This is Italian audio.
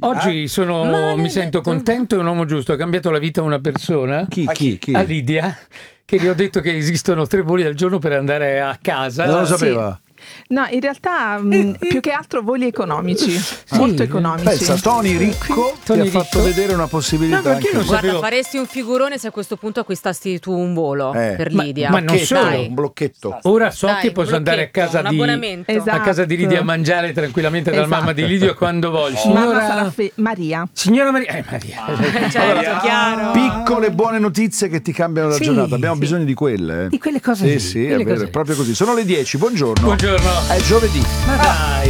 Oggi mi sento contento e un uomo giusto. Ho cambiato la vita a una persona. Chi? A Lidia, che gli ho detto che esistono 3 voli al giorno per andare a casa. Non lo sapeva? No, in realtà più che altro voli economici, molto economici. Pensa, Tony Ricco ti ha fatto vedere una possibilità. Guarda, faresti un figurone se a questo punto acquistassi tu un volo per Lidia. Ma non solo, un blocchetto. Ora so che posso andare a casa a casa di Lidia a mangiare tranquillamente dalla mamma di Lidia quando voglio. Mamma sarà Maria. Signora Maria. Certo, chiaro. Piccole buone notizie che ti cambiano la giornata. Abbiamo bisogno di quelle. Di quelle cose. Sì, è vero, è proprio così. Sono le 10. Buongiorno. Buongiorno. È giovedì. Ma dai.